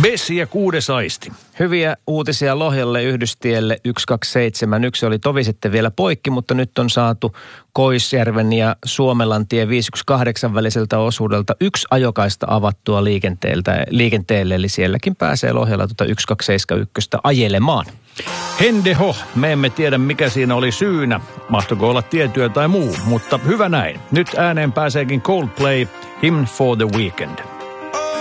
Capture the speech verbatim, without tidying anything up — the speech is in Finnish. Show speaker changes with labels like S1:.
S1: Bessi ja kuudes aisti.
S2: Hyviä uutisia Lohjalle yhdystielle yksi kaksi seitsemän yksi oli tovi sitten vielä poikki, mutta nyt on saatu Koisjärven ja Suomelantie viisi yksi kahdeksan väliseltä osuudelta yksi ajokaista avattua liikenteeltä, liikenteelle, eli sielläkin pääsee Lohjalla tuota yksi kaksi seitsemän yksi ajelemaan.
S1: Hendeho, me emme tiedä mikä siinä oli syynä, mahtoiko olla tietyö tai muu, mutta hyvä näin. Nyt ääneen pääseekin Coldplay, Hymn for the Weekend.